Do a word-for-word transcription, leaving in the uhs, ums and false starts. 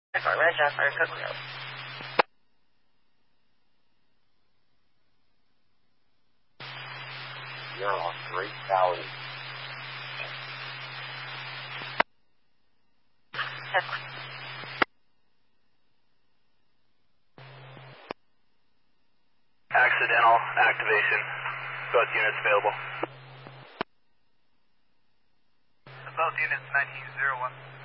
Roger, fire cook wheel. You're on Great Valley. Accidental activation. Both units available. Both units nineteen zero one.